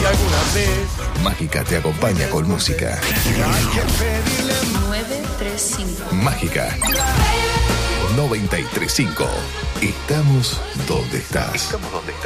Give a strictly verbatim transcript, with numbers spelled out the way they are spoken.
si alguna vez Mágica te acompaña con música. hay que pedirle nueve tres cinco. Mágica noventa y tres punto cinco. Estamos donde estás.